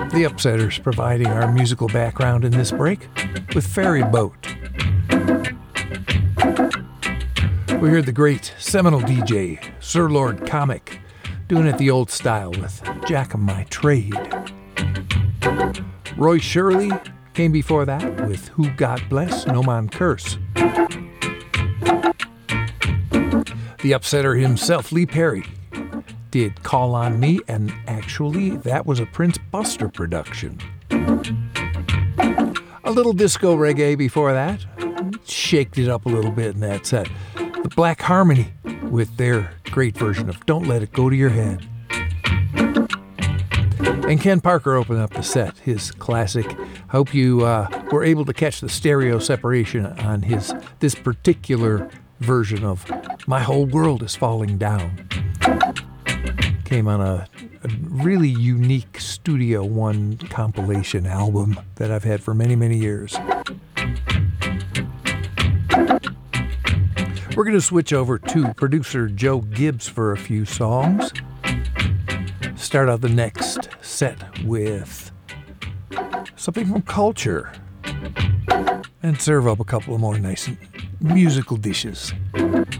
The Upsetters providing our musical background in this break with Ferry Boat. We heard the great seminal DJ, Sir Lord Comic, doing it the old style with Jack of My Trade. Roy Shirley came before that with Who God Bless, No Man Curse. The Upsetter himself, Lee Perry, did Call on Me, and actually that was a Prince Buster production. A little disco reggae before that, shaked it up a little bit in that set. The Black Harmony with their great version of Don't Let It Go to Your Head. And Ken Parker opened up the set, his classic. Hope you were able to catch the stereo separation on this particular version of My Whole World Is Falling Down. Came on a really unique Studio One compilation album that I've had for many, many years. We're going to switch over to producer Joe Gibbs for a few songs. Start out the next set with something from Culture and serve up a couple of more nice musical dishes.